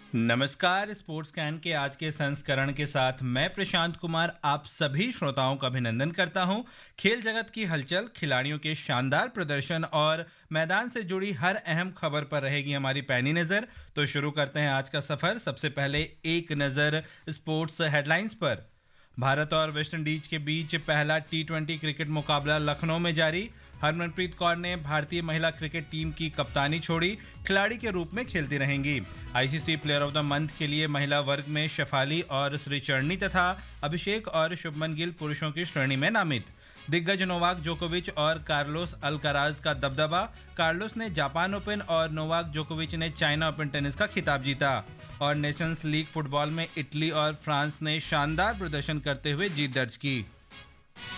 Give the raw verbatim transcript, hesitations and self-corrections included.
नमस्कार। Sports can के आज के संस्करण के साथ मैं प्रशांत कुमार आप सभी श्रोताओं का अभिनंदन करता हूं। खेल जगत की हलचल, खिलाड़ियों के शानदार प्रदर्शन और मैदान से जुड़ी हर अहम खबर पर रहेगी हमारी पैनी नजर। तो शुरू करते हैं आज का सफर। सबसे पहले एक नजर स्पोर्ट्स हेडलाइंस पर। भारत और वेस्टइंडीज के बीच पहला टी ट्वेंटी क्रिकेट मुकाबला लखनऊ में जारी। हरमनप्रीत कौर ने भारतीय महिला क्रिकेट टीम की कप्तानी छोड़ी, खिलाड़ी के रूप में खेलती रहेंगी। ICC player of the month के लिए महिला वर्ग में शेफाली और श्रीचरणी तथा अभिषेक और शुभमन गिल पुरुषों की श्रेणी में नामित। दिग्गज नोवाक जोकोविच और कार्लोस अल्काराज का दबदबा। कार्लोस ने जापान ओपन और नोवाक जोकोविच ने चाइना ओपन टेनिस का खिताब जीता। और नेशंस लीग फुटबॉल में इटली और फ्रांस ने शानदार प्रदर्शन करते हुए जीत दर्ज की।